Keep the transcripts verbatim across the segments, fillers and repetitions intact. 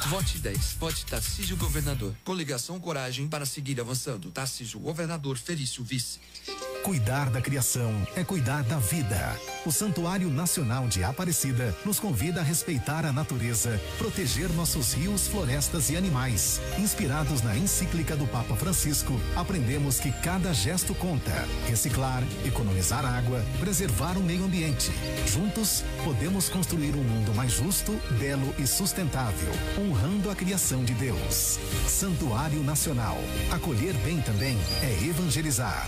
Vote dez. Vote Tarcísio Governador. Coligação Coragem para seguir avançando. Tarcísio Governador, Felício Vice. Cuidar da criação é cuidar da vida. O Santuário Nacional de Aparecida nos convida a respeitar a natureza, proteger nossos rios, florestas e animais. Inspirados na encíclica do Papa Francisco, aprendemos que cada gesto conta. Reciclar, economizar água, preservar o meio ambiente. Juntos, podemos construir um mundo mais justo, belo e sustentável, honrando a criação de Deus. Santuário Nacional. Acolher bem também é evangelizar.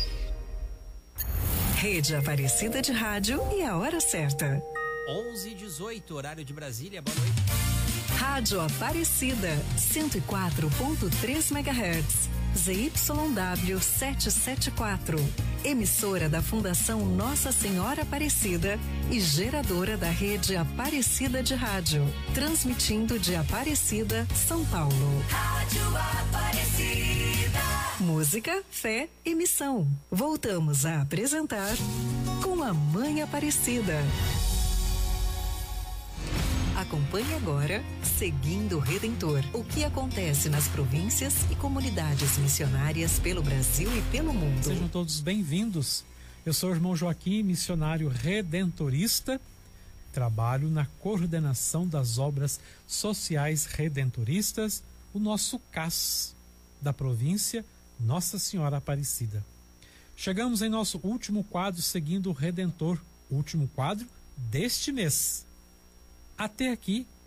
Rede Aparecida de Rádio e a hora certa. onze e dezoito, horário de Brasília. Boa noite. Rádio Aparecida, cento e quatro ponto três megahertz. Z Y W setecentos e setenta e quatro. Emissora da Fundação Nossa Senhora Aparecida e geradora da Rede Aparecida de Rádio. Transmitindo de Aparecida, São Paulo. Rádio Aparecida. Música, fé e missão. Voltamos a apresentar Com a Mãe Aparecida. Acompanhe agora Seguindo o Redentor. O que acontece nas províncias e comunidades missionárias pelo Brasil e pelo mundo. Sejam todos bem-vindos. Eu sou o irmão Joaquim, missionário redentorista. Trabalho na coordenação das obras sociais redentoristas, o nosso C A S, da província Nossa Senhora Aparecida. Chegamos em nosso último quadro Seguindo o Redentor, último quadro deste mês. Até aqui,